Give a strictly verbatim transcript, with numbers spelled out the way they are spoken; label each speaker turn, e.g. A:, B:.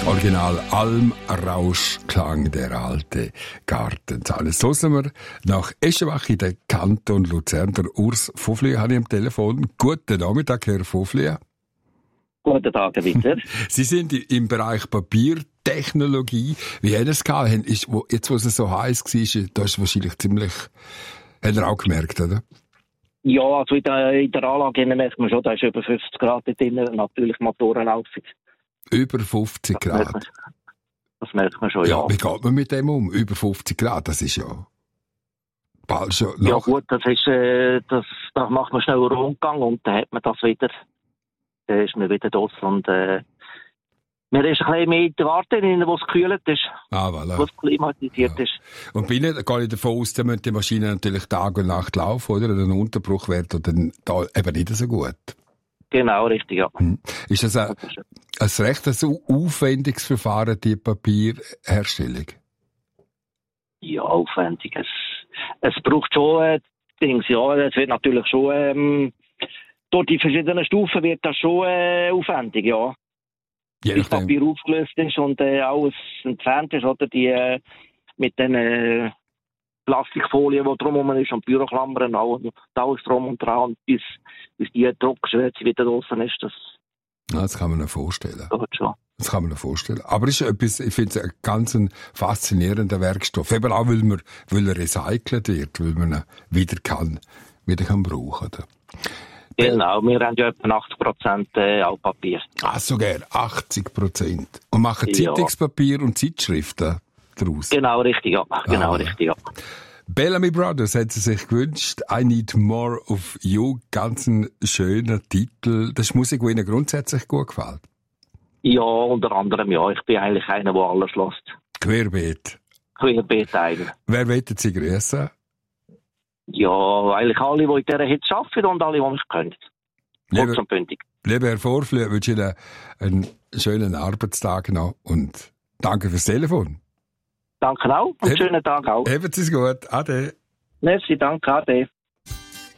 A: Original Almrauschklang, der alte Gartenzaun. Jetzt hören wir nach Eschenbach in den Kanton Luzern. Der Urs Vogli habe ich am Telefon. Guten Nachmittag, Herr Vogli.
B: Guten Tag, Witter.
A: Sie sind im Bereich Papiertechnologie. Wie haben Sie es gehabt? Jetzt, wo es so heiß war, da ist es wahrscheinlich ziemlich, haben Sie auch gemerkt, oder?
B: Ja, also in der, in der Anlage merkt man schon, da ist über fünfzig Grad drin, natürlich Motoren auf.
A: Über fünfzig Grad?
B: Das, das merkt man schon, ja.
A: ja. Wie geht man mit dem um? Über fünfzig Grad, das ist ja bald schon nach...
B: Ja gut, das ist, äh, das, da macht man schnell einen Rundgang und dann hat man das wieder, dann ist man wieder dort und äh, man ist ein bisschen mehr in der Warte, wo es gekühlt ist,
A: ah, voilà.
B: wo es klimatisiert
A: ja.
B: ist.
A: Und bei Ihnen, da gehe ich davon aus, da müssen die Maschinen natürlich Tag und Nacht laufen, oder? Ein Unterbruch wäre dann da eben nicht so gut.
B: Genau, richtig, ja.
A: Hm. Ist das ein, ein recht ein aufwendiges Verfahren, die Papierherstellung?
B: Ja, aufwendig. Es, es braucht schon äh, Dings, ja. Es wird natürlich schon, ähm, durch die verschiedenen Stufen wird das schon äh, aufwendig, ja.
A: Je
B: Bis das Papier aufgelöst ist und äh, alles entfernt ist, oder die äh, mit den äh, Plastikfolie, die drumherum ist, und Büroklammern, und alles drum und dran, und bis, bis die Druckschwärze wieder draussen ist. Das,
A: ja, das kann man sich vorstellen.
B: Schon.
A: Das kann man sich vorstellen. Aber es ist etwas, ich finde es ein ganz ein faszinierender Werkstoff. Eben auch, weil, man, weil er recycelt wird, weil man ihn wieder kann, wieder kann brauchen. Oder?
B: Genau, wir haben ja etwa achtzig Prozent äh, Altpapier.
A: Ah, sogar achtzig Prozent. Und machen
B: Ja.
A: Zeitungspapier und Zeitschriften daraus.
B: Genau, richtig, ja. Genau,
A: ah,
B: richtig, ja.
A: Bellamy Brothers hat sie sich gewünscht. I Need More of You. Ganz ein schöner Titel. Das ist Musik, die Ihnen grundsätzlich gut gefällt.
B: Ja, unter anderem, ja. Ich bin eigentlich einer, der alles lässt.
A: Querbeet.
B: Querbeet eigentlich.
A: Wer wollen Sie grüßen?
B: Ja, eigentlich alle, die in dieser Hitze arbeiten und alle, die mich können. Kurz und bündig.
A: Lieber Herr Vorflüh, ich wünsche Ihnen einen schönen Arbeitstag noch und danke fürs Telefon.
B: Danke auch und
A: Eben,
B: schönen Tag auch.
A: Haben Sie es gut. Ade.
B: Merci, danke, ade.